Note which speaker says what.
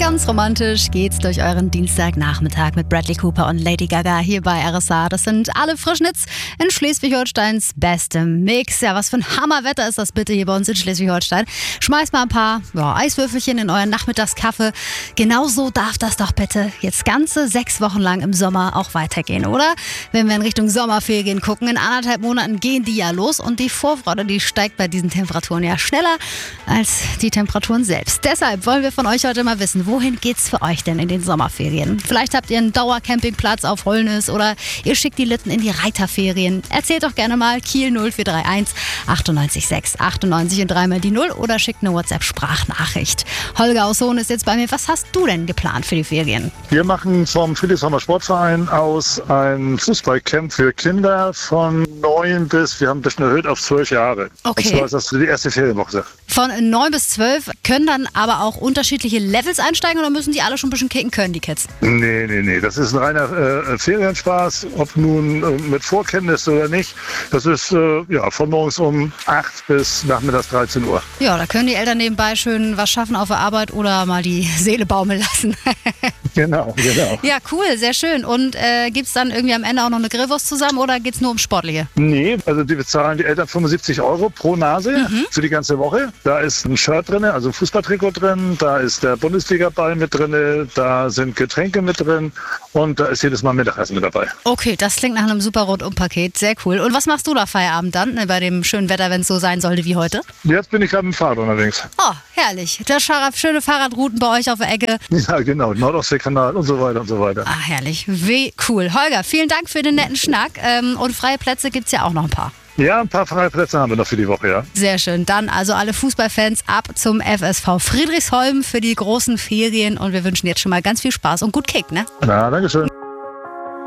Speaker 1: Ganz romantisch geht's durch euren Dienstagnachmittag mit Bradley Cooper und Lady Gaga hier bei RSA. Das sind alle Frischnitz in Schleswig-Holsteins bestem Mix. Ja, was für ein Hammerwetter ist das bitte hier bei uns in Schleswig-Holstein. Schmeißt mal ein paar Eiswürfelchen in euren Nachmittagskaffee. Genauso darf das doch bitte jetzt ganze 6 Wochen lang im Sommer auch weitergehen, oder? Wenn wir in Richtung Sommerferien gucken, in 1,5 Monaten gehen die ja los und die Vorfreude, die steigt bei diesen Temperaturen ja schneller als die Temperaturen selbst. Deshalb wollen wir von euch heute mal wissen, wohin geht's für euch denn in den Sommerferien? Vielleicht habt ihr einen Dauercampingplatz auf Holnis oder ihr schickt die Litten in die Reiterferien. Erzählt doch gerne mal Kiel 0431 98 6 98 und dreimal die 0 oder schickt eine WhatsApp-Sprachnachricht. Holger aus Hohn ist jetzt bei mir. Was hast du denn geplant für die Ferien?
Speaker 2: Wir machen vom Friedrichsheimer Sportverein aus ein Fußballcamp für Kinder von 9 bis, wir haben ein bisschen erhöht auf 12 Jahre.
Speaker 1: Okay.
Speaker 2: Und zwar ist das die erste Ferienwoche.
Speaker 1: Von 9 bis 12 können dann aber auch unterschiedliche Levels einsteigen oder müssen die alle schon ein bisschen kicken können, die Kids?
Speaker 2: Nee. Das ist ein reiner Ferienspaß, ob nun mit Vorkenntnis oder nicht. Das ist von morgens um 8 bis nachmittags 13 Uhr.
Speaker 1: Ja, da können die Eltern nebenbei schön was schaffen auf der Arbeit oder mal die Seele baumeln lassen.
Speaker 2: Genau.
Speaker 1: Ja, cool, sehr schön. Und gibt es dann irgendwie am Ende auch noch eine Grillwurst zusammen oder geht es nur ums Sportliche?
Speaker 2: Nee, also die bezahlen die Eltern 75 € pro Nase für die ganze Woche. Da ist ein Shirt drin, also ein Fußballtrikot drin, da ist der Bundesliga-Ball mit drin, da sind Getränke mit drin und da ist jedes Mal Mittagessen mit dabei.
Speaker 1: Okay, das klingt nach einem super Rundum-Paket, sehr cool. Und was machst du da Feierabend dann, bei dem schönen Wetter, wenn es so sein sollte wie heute?
Speaker 2: Jetzt bin ich gerade mit dem Fahrrad unterwegs.
Speaker 1: Oh, herrlich. Das schöne Fahrradrouten bei euch auf der Ecke.
Speaker 2: Ja, genau, Nordostseekanal und so weiter und so weiter.
Speaker 1: Ah, herrlich. Wie cool. Holger, vielen Dank für den netten Schnack. Und freie Plätze gibt es ja auch noch ein paar.
Speaker 2: Ja, ein paar freie Plätze haben wir noch für die Woche, ja.
Speaker 1: Sehr schön. Dann also alle Fußballfans ab zum FSV Friedrichsholm für die großen Ferien und wir wünschen jetzt schon mal ganz viel Spaß und gut Kick, ne?
Speaker 2: Na, danke schön.